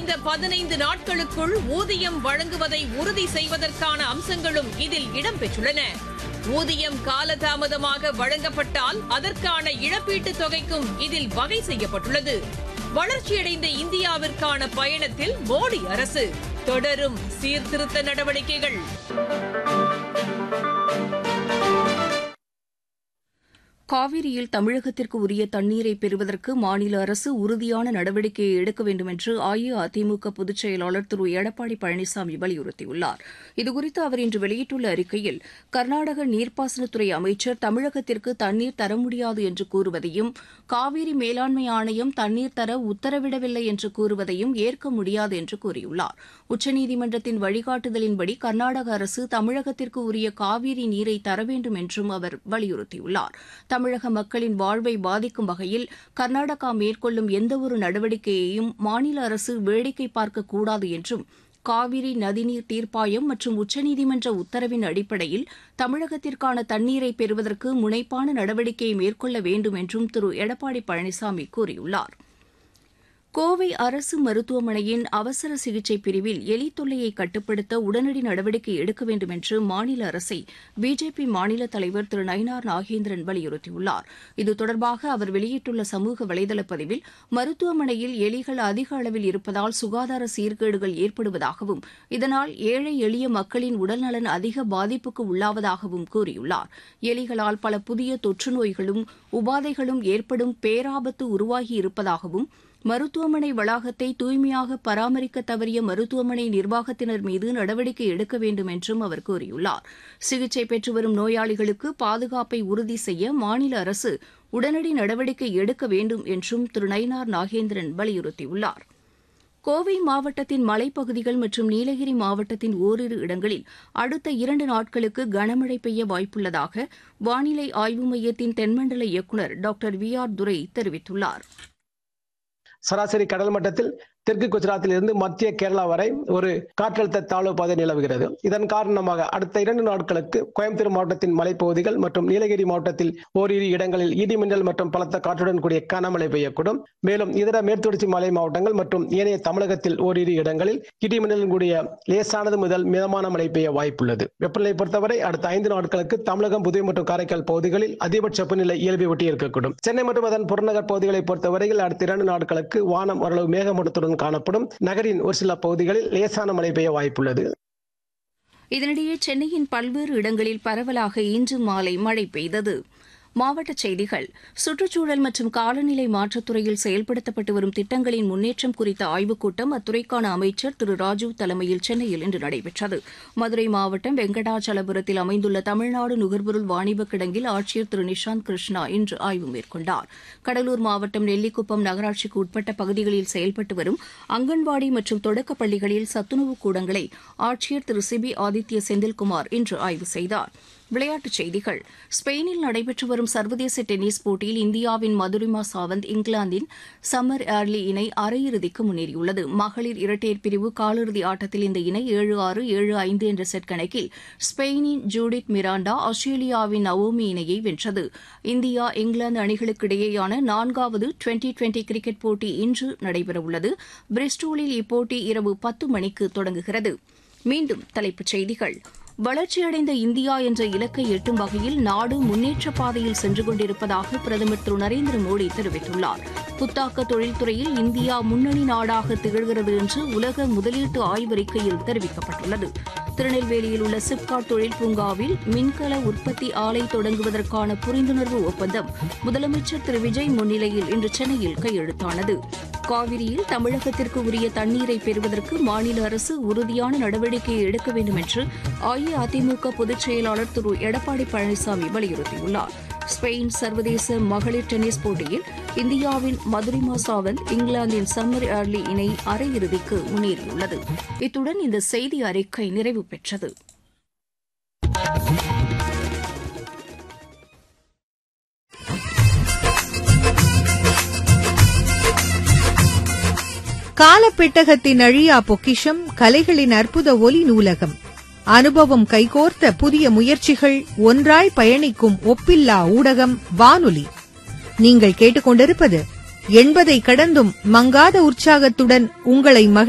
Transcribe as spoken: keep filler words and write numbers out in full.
செய்த பதினைந்து நாட்களுக்குள் ஊதியம் வழங்குவதை உறுதி செய்வதற்கான அம்சங்களும் இதில் இடம்பெற்றுள்ளன. ஊதியம் காலதாமதமாக வழங்கப்பட்டால் அதற்கான இழப்பீட்டுத் தொகைக்கும் இதில் வகை செய்யப்பட்டுள்ளது. வளர்ச்சியடைந்த இந்தியாவிற்கான பயணத்தில் மோடி அரசு தொடரும் சீர்திருத்த நடவடிக்கைகள். காவிரியில் தமிழகத்திற்கு உரிய தண்ணீரை பெறுவதற்கு மாநில அரசு உறுதியான நடவடிக்கையை எடுக்க வேண்டும் என்று அஇஅதிமுக பொதுச் செயலாளர் திரு எடப்பாடி பழனிசாமி வலியுறுத்தியுள்ளார். இதுகுறித்து அவர் இன்று வெளியிட்டுள்ள அறிக்கையில், கர்நாடக நீர்ப்பாசனத்துறை அமைச்சர் தமிழகத்திற்கு தண்ணீர் தர முடியாது என்று கூறுவதையும், காவிரி மேலாண்மை ஆணையம் தண்ணீர் தர உத்தரவிடவில்லை என்று கூறுவதையும் ஏற்க முடியாது என்று கூறியுள்ளார். உச்சநீதிமன்றத்தின் வழிகாட்டுதலின்படி கர்நாடக அரசு தமிழகத்திற்கு உரிய காவிரி நீரை தர வேண்டும் என்றும் அவர் வலியுறுத்தியுள்ளார். தமிழக மக்களின் வாழ்வை பாதிக்கும் வகையில் கர்நாடகா மேற்கொள்ளும் எந்தவொரு நடவடிக்கையையும் மாநில அரசு வேடிக்கை பார்க்கக்கூடாது என்றும், காவிரி நதிநீர் தீர்ப்பாயம் மற்றும் உச்சநீதிமன்ற உத்தரவின் அடிப்படையில் தமிழகத்திற்கான தண்ணீரை பெறுவதற்கு முனைப்பான நடவடிக்கையை மேற்கொள்ள வேண்டும் என்றும் திரு எடப்பாடி பழனிசாமி கூறியுள்ளார். கோவை அரசு மருத்துவமனையின் அவசர சிகிச்சை பிரிவில் எலி தொல்லையை கட்டுப்படுத்த உடனடி நடவடிக்கை எடுக்க வேண்டும் என்று மாநில அரசை பிஜேபி மாநில தலைவர் திரு நயினார் நாகேந்திரன் வலியுறுத்தியுள்ளார். இது தொடர்பாக அவர் வெளியிட்டுள்ள சமூக வலைதள பதிவில், மருத்துவமனையில் எலிகள் அதிக அளவில் இருப்பதால் சுகாதார சீர்கேடுகள் ஏற்படுவதாகவும், இதனால் ஏழை எளிய மக்களின் உடல்நலன் அதிக பாதிப்புக்கு உள்ளாவதாகவும் கூறியுள்ளார். எலிகளால் பல புதிய தொற்று நோய்களும் உபாதைகளும் ஏற்படும் பேராபத்து உருவாகி இருப்பதாகவும், மருத்துவமனை வளாகத்தை தூய்மையாக பராமரிக்க தவறிய மருத்துவமனை நிர்வாகத்தினர் மீது நடவடிக்கை எடுக்க வேண்டும் என்றும் அவர் கூறியுள்ளார். சிகிச்சை பெற்று வரும் நோயாளிகளுக்கு பாதுகாப்பை உறுதி செய்ய மாநில அரசு உடனடி நடவடிக்கை எடுக்க வேண்டும் என்றும் திரு நயினார் நாகேந்திரன் வலியுறுத்தியுள்ளார். கோவை மாவட்டத்தின் மலைப்பகுதிகள் மற்றும் நீலகிரி மாவட்டத்தின் ஓரிரு இடங்களில் அடுத்த இரண்டு நாட்களுக்கு கனமழை பெய்ய வாய்ப்புள்ளதாக வானிலை ஆய்வு மையத்தின் தென்மண்டல இயக்குநர் டாக்டர் வி ஆர் துரை தெரிவித்துள்ளார். சராசரி கடல் மட்டத்தில் தெற்கு குஜராத்தில் இருந்து மத்திய கேரளா வரை ஒரு காற்றழுத்த தாழ்வு பாதை நிலவுகிறது. இதன் காரணமாக அடுத்த இரண்டு நாட்களுக்கு கோயம்புத்தூர் மாவட்டத்தின் மலைப்பகுதிகள் மற்றும் நீலகிரி மாவட்டத்தில் ஓரிரு இடங்களில் இடிமின்னல் மற்றும் பலத்த காற்றுடன் கூடிய கனமழை பெய்யக்கூடும். மேலும் இதர மேற்குத்தொடர்ச்சி மலை மாவட்டங்கள் மற்றும் ஏனைய தமிழகத்தில் ஓரிரு இடங்களில் இடிமின்னலுடன் கூடிய லேசானது முதல் மிதமான மழை பெய்ய வாய்ப்புள்ளது. வெப்பநிலை பொறுத்தவரை அடுத்த ஐந்து நாட்களுக்கு தமிழகம், புதுவை மற்றும் காரைக்கால் பகுதிகளில் அதிகபட்ச வெப்பநிலை இயல்பை ஒட்டி இருக்கக்கூடும். சென்னை மற்றும் அதன் புறநகர் பகுதிகளை பொறுத்தவரையில் அடுத்த இரண்டு நாட்களுக்கு வானம் ஓரளவு மேகமூட்டத்துடன் காணப்படும். நகரின் ஒரு சில பகுதிகளில் லேசான மழை பெய்ய வாய்ப்புள்ளது. இதனிடையே சென்னையின் பல்வேறு இடங்களில் பரவலாக இன்று மாலை மழை பெய்தது. மாவட்டச் செய்திகள். சுற்றுச்சூழல் மற்றும் காலநிலை மாற்றத்துறையில் செயல்படுத்தப்பட்டு வரும் திட்டங்களின் முன்னேற்றம் குறித்த ஆய்வுக் கூட்டம் அத்துறைக்கான அமைச்சர் திரு ராஜீவ் தலைமையில் சென்னையில் இன்று நடைபெற்றது. மதுரை மாவட்டம் வெங்கடாச்சலபுரத்தில் அமைந்துள்ள தமிழ்நாடு நுகர்பொருள் வாணிபக் கிடங்கில் ஆட்சியர் திரு நிஷாந்த் கிருஷ்ணா இன்று ஆய்வு மேற்கொண்டார். கடலூர் மாவட்டம் நெல்லிக்குப்பம் நகராட்சிக்கு உட்பட்ட பகுதிகளில் செயல்பட்டு வரும் அங்கன்வாடி மற்றும் தொடக்கப் பள்ளிகளில் சத்துணவு கூடங்களை ஆட்சியர் திரு சிபி ஆதித்ய செந்தில்குமார் இன்று ஆய்வு செய்தார். விளையாட்டுச் செய்திகள். ஸ்பெயினில் நடைபெற்று வரும் சர்வதேச டென்னிஸ் போட்டியில் இந்தியாவின் மதுரிமா சாவந்த் இங்கிலாந்தின் சம்மர் ஏர்லி இணை அரையிறுதிக்கு முன்னேறியுள்ளது. மகளிர் இரட்டையர் பிரிவு காலிறுதி ஆட்டத்தில் இந்த இணை ஏழு ஆறு ஏழு ஐந்து என்ற செட் கணக்கில் ஸ்பெயினின் ஜூடித் மிராண்டா ஆஸ்திரேலியாவின் நவோமி இணையை வென்றது. இந்தியா இங்கிலாந்து அணிகளுக்கிடையேயான நான்காவது டுவெண்டி டுவெண்டி கிரிக்கெட் போட்டி இன்று நடைபெறவுள்ளது. பிரிஸ்டோலில் இப்போட்டி இரவு பத்து மணிக்கு தொடங்குகிறது. மீண்டும் தலைப்புச் செய்திகள். வளர்ச்சியடைந்த இந்தியா என்ற இலக்கை எட்டும் வகையில் நாடு முன்னேற்றப் பாதையில் சென்று கொண்டிருப்பதாக பிரதமர் திரு நரேந்திர மோடி தெரிவித்துள்ளார். புத்தாக்க தொழில்துறையில் இந்தியா முன்னணி நாடாக திகழ்கிறது என்று உலக முதலீட்டு ஆய்வறிக்கையில் தெரிவிக்கப்பட்டுள்ளது. திருநெல்வேலியில் உள்ள சிப்காட் தொழில் பூங்காவில் மின்கல உற்பத்தி ஆலை தொடங்குவதற்கான புரிந்துணர்வு ஒப்பந்தம் முதலமைச்சர் திரு விஜய் முன்னிலையில் இன்று சென்னையில் கையெழுத்தானது. காவிரியில் தமிழகத்திற்கு உரிய தண்ணீரை பெறுவதற்கு மாநில அரசு உறுதியான நடவடிக்கையை எடுக்க வேண்டும் என்று அஇஅதிமுக பொதுச் செயலாளர் திரு எடப்பாடி பழனிசாமி வலியுறுத்தியுள்ளார். ஸ்பெயின் சர்வதேச மகளிர் டென்னிஸ் போட்டியில் இந்தியாவின் மதுரிமா சாவந்த் இங்கிலாந்தின் சம்மர் ஏர்லி இணை அரையிறுதிக்கு முன்னேறியுள்ளது. இத்துடன் இந்த செய்தி அறிக்கை நிறைவு பெற்றது. காலப்பெட்டகத்தின் அழியா பொக்கிஷம், கலைகளின் அற்புத ஒலி நூலகம், அனுபவம் கைகோர்த்த புதிய முயற்சிகள், ஒன்றாய் பயணிக்கும் ஒப்பில்லா ஊடகம் வானொலி. நீங்கள் கேட்டுக்கொண்டிருப்பது எண்பதை கடந்தும் மங்காத உற்சாகத்துடன் உங்களை